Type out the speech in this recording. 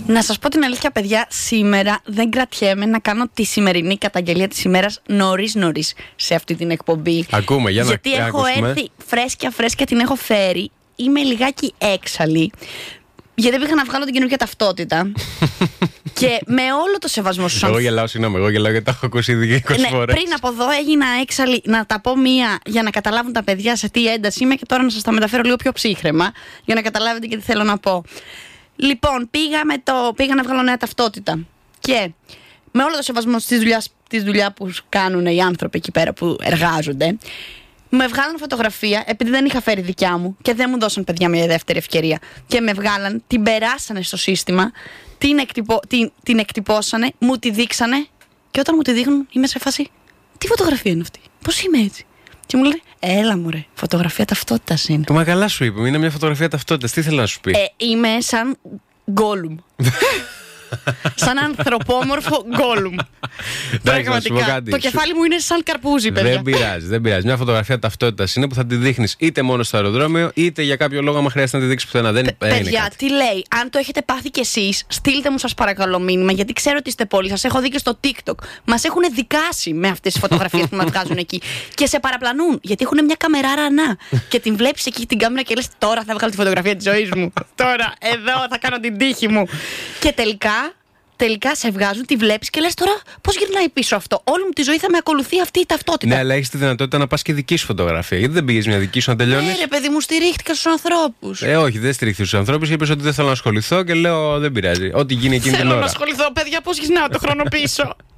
Να σας πω την αλήθεια, παιδιά, σήμερα δεν κρατιέμαι να κάνω τη σημερινή καταγγελία της ημέρας νωρίς σε αυτή την εκπομπή. Ακούμε, για να γιατί έχω έρθει φρέσκια, την έχω φέρει. Είμαι λιγάκι έξαλλη. Γιατί πήγα να βγάλω την καινούργια ταυτότητα. Και με όλο το σεβασμό στους Εγώ γελάω, συγγνώμη, γιατί τα έχω ακούσει ήδη 20 φορές. Πριν από εδώ έγινα έξαλλη, να τα πω μία για να καταλάβουν τα παιδιά σε τι ένταση είμαι, και τώρα να σας τα μεταφέρω λίγο πιο ψύχραιμα για να καταλάβετε και τι θέλω να πω. Λοιπόν, πήγα να βγάλω νέα ταυτότητα. Και με όλο το σεβασμό στη δουλειά που κάνουν οι άνθρωποι εκεί πέρα που εργάζονται, με βγάλαν φωτογραφία, επειδή δεν είχα φέρει δικιά μου και δεν μου δώσαν, παιδιά, μια δεύτερη ευκαιρία. Και με βγάλαν, την περάσανε στο σύστημα, την εκτυπώσανε, μου τη δείξανε, και όταν μου τη δείχνουν είμαι σε φάση, τι φωτογραφία είναι αυτή, πώς είμαι έτσι? Και μου λέει, έλα μωρέ, φωτογραφία ταυτότητας είναι. Μα καλά σου είπε, είναι μια φωτογραφία ταυτότητας, τι θέλω να σου πει? Είμαι σαν Γκόλουμ. Σαν ανθρωπόμορφο Γκόλουμ. Πραγματικά. Το κεφάλι μου είναι σαν καρπούζι, παιδιά. Δεν πειράζει. Μια φωτογραφία ταυτότητας είναι που θα τη δείχνεις είτε μόνο στο αεροδρόμιο, είτε για κάποιο λόγο, άμα χρειάζεται να τη δείξεις πουθενά. Παιδιά, τι λέει, αν το έχετε πάθει κι εσείς, στείλτε μου, σας παρακαλώ, μήνυμα, γιατί ξέρω ότι είστε πολλοί. Σας έχω δει και στο TikTok. Μας έχουν δικάσει με αυτές τις φωτογραφίες που μας βγάζουν εκεί. Και σε παραπλανούν, γιατί έχουν μια καμεράρα ανά. Και την βλέπεις εκεί την κάμερα και λες, τώρα θα βγάλω τη φωτογραφία της ζωής μου. Τώρα, εδώ θα κάνω την τύχη μου. Και τελικά σε βγάζουν, τη βλέπεις και λες, τώρα πώς γυρνάει πίσω αυτό? Όλη μου τη ζωή θα με ακολουθεί αυτή η ταυτότητα. Ναι, αλλά έχεις τη δυνατότητα να πας και δική σου φωτογραφία. Γιατί δεν πήγες μια δική σου να τελειώνεις? Ναι, ρε παιδί μου, στηρίχτηκα στους ανθρώπους. Όχι, δεν στηρίχθηκες στους ανθρώπους. Είπες ότι δεν θέλω να ασχοληθώ και λέω, δεν πειράζει. Ό,τι γίνει εκείνη την ώρα. Θέλω να ασχοληθώ, παιδιά, πώς γυρνάω το χρόνο πίσω.